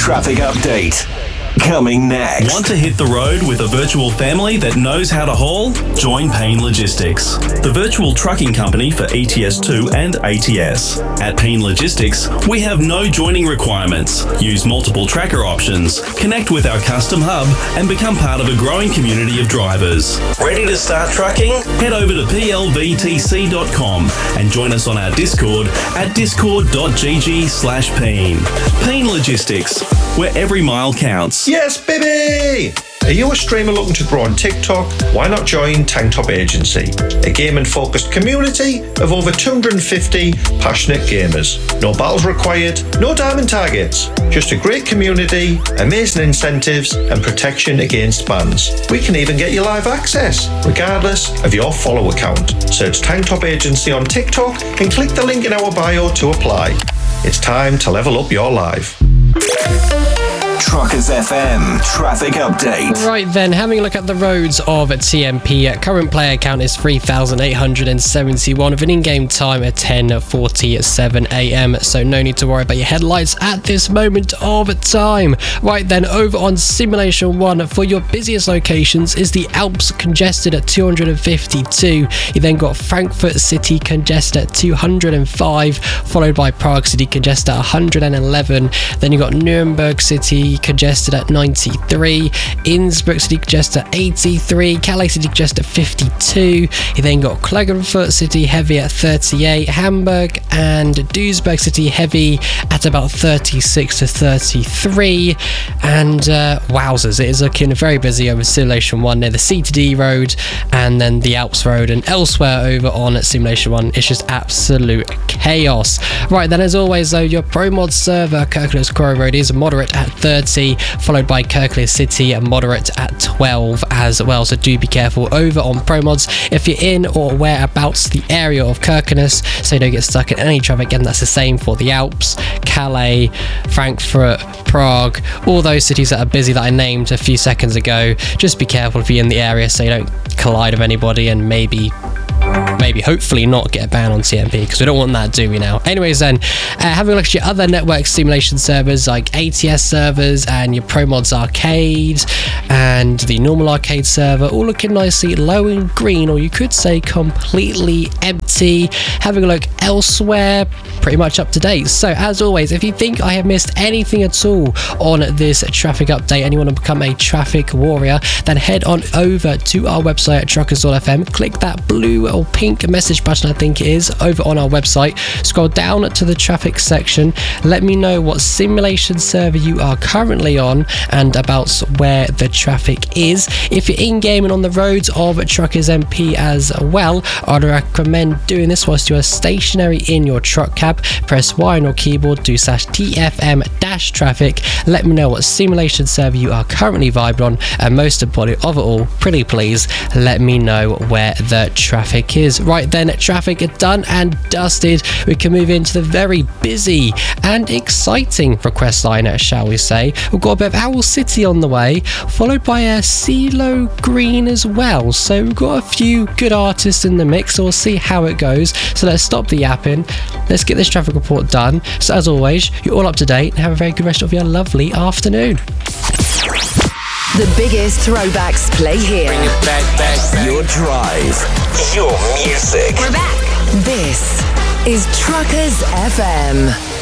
traffic update. Coming next. Want to hit the road with a virtual family that knows how to haul? Join Payne Logistics, the virtual trucking company for ETS2 and ATS. At Payne Logistics, we have no joining requirements. Use multiple tracker options, connect with our custom hub, and become part of a growing community of drivers. Ready to start trucking? Head over to plvtc.com and join us on our Discord at discord.gg/Payne. Payne Logistics, where every mile counts. Yes, baby! Are you a streamer looking to grow on TikTok? Why not join Tank Top Agency, a gaming-focused community of over 250 passionate gamers. No battles required, no diamond targets, just a great community, amazing incentives, and protection against bans. We can even get you live access, regardless of your follow account. Search Tank Top Agency on TikTok and click the link in our bio to apply. It's time to level up your life. Truckers FM traffic update. Right then, having a look at the roads of TMP. Current player count is 3,871 with an in-game time at 10:47 a.m. So no need to worry about your headlights at this moment of time. Right then, over on Simulation 1, for your busiest locations is the Alps congested at 252. You then got Frankfurt City congested at 205, followed by Prague City congested at 111. Then you got Nuremberg City congested at 93, Innsbruck City congested at 83, Calais City congested at 52. You then got Klagenfurt City heavy at 38, Hamburg and Duisburg City heavy at about 36 to 33. And wowzers, it is looking very busy over Simulation 1 near the C to D road and then the Alps road, and elsewhere over on Simulation 1 it's just absolute chaos. Right then, as always though, your ProMod server Kirklees Quarry Road is moderate at 30, followed by Kirklees City and moderate at 12 as well, so do be careful over on ProMods if you're in or whereabouts the area of Kirkenes, so you don't get stuck in any traffic. And that's the same for the Alps, Calais, Frankfurt, Prague, all those cities that are busy that I named a few seconds ago. Just be careful if you're in the area so you don't collide with anybody and maybe hopefully not get a ban on TMP, because we don't want that, do we now? Anyways then, having a look at your other network simulation servers like ATS servers and your ProMods Arcade and the normal arcade server, all looking nicely low in green, or you could say completely empty. Having a look elsewhere, pretty much up to date. So as always, if you think I have missed anything at all on this traffic update and you want to become a traffic warrior, then head on over to our website at truckers.fm, click that blue or pink message button I think it is over on our website, scroll down to the traffic section, let me know what simulation server you are currently on and about where the traffic is. If you're in game and on the roads of Truckers MP as well, I'd recommend doing this whilst you are stationary in your truck cab. Press Y on your keyboard, do /TFM-traffic, let me know what simulation server you are currently vibing on, and most important of it all, pretty please let me know where the traffic is. Right then, traffic is done and dusted. We can move into the very busy and exciting request line, shall we say. We've got a bit of Owl City on the way, followed by a CeeLo Green as well. So we've got a few good artists in the mix, so we'll see how it goes. So let's stop the yapping. Let's get this traffic report done. So as always, you're all up to date and have a very good rest of your lovely afternoon. The biggest throwbacks play here. Bring it back. Your drive. Your music. We're back. This is Truckers FM.